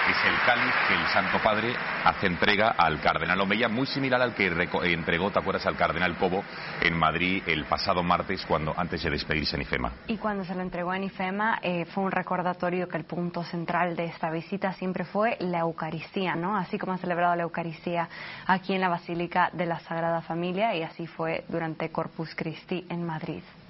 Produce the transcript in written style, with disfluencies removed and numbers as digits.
es el cáliz que el Santo Padre hace entrega al cardenal Omeya, muy similar al que entregó, ¿te acuerdas?, al cardenal Cobo en Madrid el pasado martes, antes de despedirse en IFEMA. Y cuando se lo entregó en IFEMA fue un recordatorio que el punto central de esta visita siempre fue la Eucaristía, ¿no? Así como ha celebrado la Eucaristía aquí en la Basílica de la Sagrada Familia, y así fue durante Corpus Christi en Madrid.